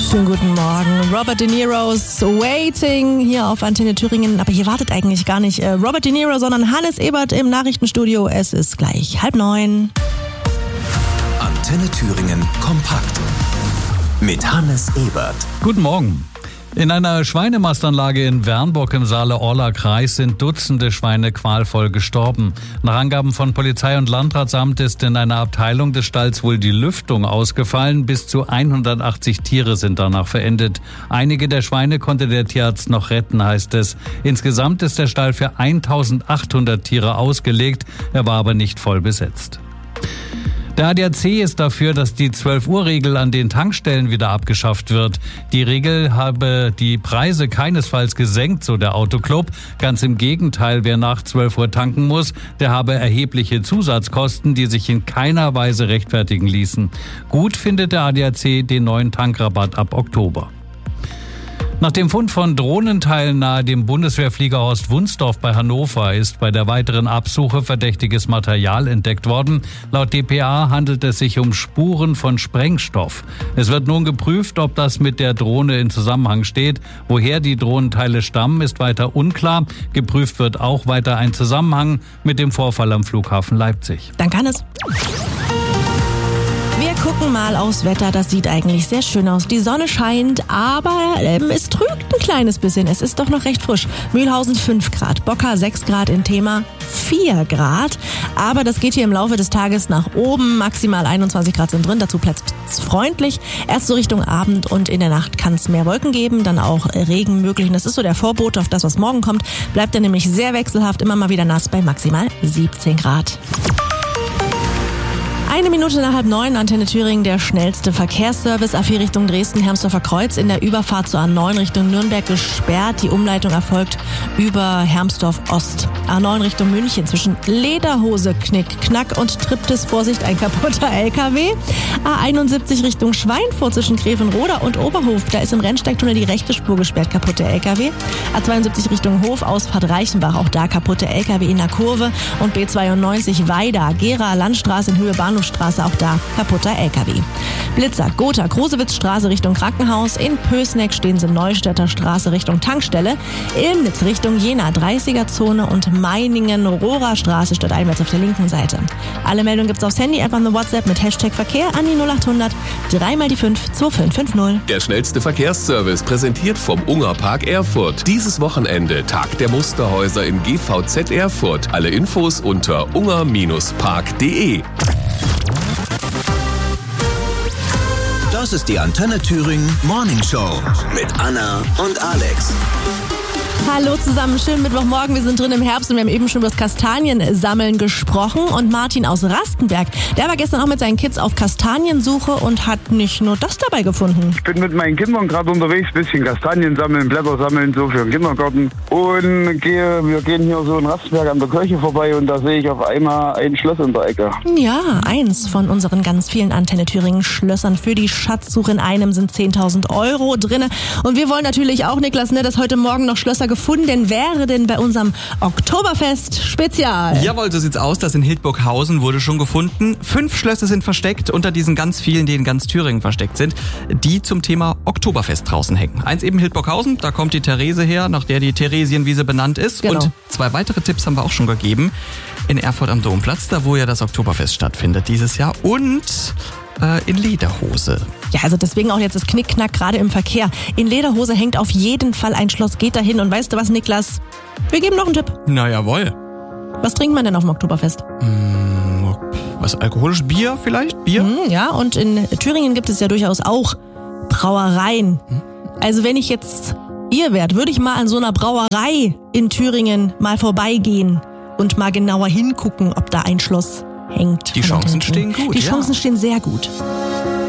Schönen guten Morgen. Robert De Niro's Waiting hier auf Antenne Thüringen. Aber hier wartet eigentlich gar nicht Robert De Niro, sondern Hannes Ebert im Nachrichtenstudio. Es ist gleich 8:30. Antenne Thüringen kompakt mit Hannes Ebert. Guten Morgen. In einer Schweinemastanlage in Wernburg im Saale-Orla-Kreis sind Dutzende Schweine qualvoll gestorben. Nach Angaben von Polizei und Landratsamt ist in einer Abteilung des Stalls wohl die Lüftung ausgefallen. Bis zu 180 Tiere sind danach verendet. Einige der Schweine konnte der Tierarzt noch retten, heißt es. Insgesamt ist der Stall für 1800 Tiere ausgelegt. Er war aber nicht voll besetzt. Der ADAC ist dafür, dass die 12-Uhr-Regel an den Tankstellen wieder abgeschafft wird. Die Regel habe die Preise keinesfalls gesenkt, so der Autoclub. Ganz im Gegenteil, wer nach 12 Uhr tanken muss, der habe erhebliche Zusatzkosten, die sich in keiner Weise rechtfertigen ließen. Gut findet der ADAC den neuen Tankrabatt ab Oktober. Nach dem Fund von Drohnenteilen nahe dem Bundeswehrflieger Horst Wunsdorf bei Hannover ist bei der weiteren Absuche verdächtiges Material entdeckt worden. Laut dpa handelt es sich um Spuren von Sprengstoff. Es wird nun geprüft, ob das mit der Drohne in Zusammenhang steht. Woher die Drohnenteile stammen, ist weiter unklar. Geprüft wird auch weiter ein Zusammenhang mit dem Vorfall am Flughafen Leipzig. Danke, Hannes. Wir gucken mal aufs Wetter, das sieht eigentlich sehr schön aus. Die Sonne scheint, aber es trügt ein kleines bisschen. Es ist doch noch recht frisch. Mühlhausen 5 Grad, Bocker 6 Grad, in Thema 4 Grad. Aber das geht hier im Laufe des Tages nach oben. Maximal 21 Grad sind drin, dazu freundlich. Erst so Richtung Abend und in der Nacht kann es mehr Wolken geben, dann auch Regen möglich. Und das ist so der Vorbote auf das, was morgen kommt. Bleibt er nämlich sehr wechselhaft, immer mal wieder nass bei maximal 17 Grad. 1 Minute nach 8:30, Antenne Thüringen, der schnellste Verkehrsservice. A4 Richtung Dresden-Hermsdorfer Kreuz in der Überfahrt zur A9 Richtung Nürnberg gesperrt. Die Umleitung erfolgt über Hermsdorf Ost. A9 Richtung München zwischen Lederhose, Knick, Knack und Triptis. Vorsicht, ein kaputter LKW. A71 Richtung Schweinfurt zwischen Grevenroda und Oberhof. Da ist im Rennsteigtunnel die rechte Spur gesperrt, kaputte LKW. A72 Richtung Hof, Ausfahrt Reichenbach, auch da kaputte LKW in der Kurve. Und B92 Weida, Gera, Landstraße in Höhe Bahnhofstraße, auch da kaputter LKW. Blitzer, Gotha, Grosewitzstraße Richtung Krankenhaus. In Pößneck stehen sie Neustädter Straße Richtung Tankstelle. Ilmnitz Richtung Jena, 30er-Zone und Meiningen, Rohrer Straße statt einwärts auf der linken Seite. Alle Meldungen gibt's aufs Handy, einfach eine WhatsApp mit Hashtag Verkehr an die 0800 3x5 2550. Der schnellste Verkehrsservice präsentiert vom Ungerpark Erfurt. Dieses Wochenende Tag der Musterhäuser im GVZ Erfurt. Alle Infos unter unger-park.de. Das ist die Antenne Thüringen Morning Show mit Anna und Alex. Hallo zusammen, schönen Mittwochmorgen. Wir sind drin im Herbst und wir haben eben schon über das Kastaniensammeln gesprochen. Und Martin aus Rastenberg, der war gestern auch mit seinen Kids auf Kastaniensuche und hat nicht nur das dabei gefunden. Ich bin mit meinen Kindern gerade unterwegs, ein bisschen Kastanien sammeln, Blätter sammeln, so für den Kindergarten. Und wir gehen hier so in Rastenberg an der Kirche vorbei und da sehe ich auf einmal ein Schloss in der Ecke. Ja, eins von unseren ganz vielen Antenne Thüringen Schlössern für die Schatzsuche. In einem sind 10.000 € drin. Und wir wollen natürlich auch, Niklas, dass heute Morgen noch Schlösser gefunden wäre denn bei unserem Oktoberfest-Spezial. Jawohl, so sieht's aus. Das in Hildburghausen wurde schon gefunden. 5 Schlösser sind versteckt unter diesen ganz vielen, die in ganz Thüringen versteckt sind, die zum Thema Oktoberfest draußen hängen. Eins eben Hildburghausen, da kommt die Therese her, nach der die Theresienwiese benannt ist. Genau. Und 2 weitere Tipps haben wir auch schon gegeben. In Erfurt am Domplatz, da wo ja das Oktoberfest stattfindet dieses Jahr. Und in Lederhose. Ja, also deswegen auch jetzt das Knickknack gerade im Verkehr. In Lederhose hängt auf jeden Fall ein Schloss. Geht dahin und weißt du was, Niklas? Wir geben noch einen Tipp. Na jawohl. Was trinkt man denn auf dem Oktoberfest? Was, alkoholisches Bier vielleicht? Bier? Ja, und in Thüringen gibt es ja durchaus auch Brauereien. Also wenn ich jetzt ihr wärt, würde ich mal an so einer Brauerei in Thüringen mal vorbeigehen und mal genauer hingucken, ob da ein Schloss hängt. Die Chancen stehen gut. Die Chancen stehen sehr gut.